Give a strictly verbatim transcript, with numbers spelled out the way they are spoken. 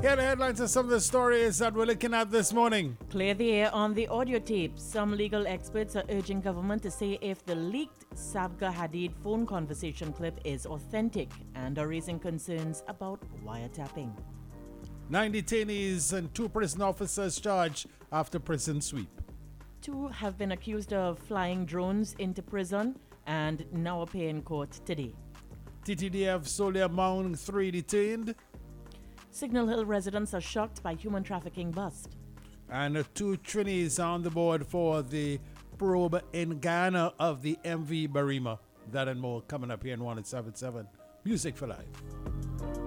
Here are the headlines of some of the stories that we're looking at this morning. Clear the air on the audio tape. Some legal experts are urging government to say if the leaked Savga Hadid phone conversation clip is authentic and are raising concerns about wiretapping. Nine detainees and two prison officers charged after prison sweep. Two have been accused of flying drones into prison and now appear in court today. T T D F Solia Mound, three detained. Signal Hill residents are shocked by human trafficking bust. And two trainees on the board for the probe in Ghana of the M V Barima. That and more coming up here in one seventy-seven Music for Life.